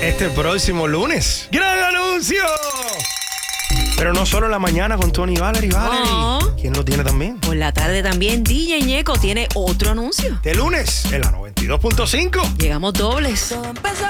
este próximo lunes. ¡Gran anuncio! Pero no solo en la mañana con Tony Valerie. Oh. ¿Quién lo tiene también? Por la tarde también DJ Ñeco tiene otro anuncio. De lunes en la 92.5. Llegamos dobles.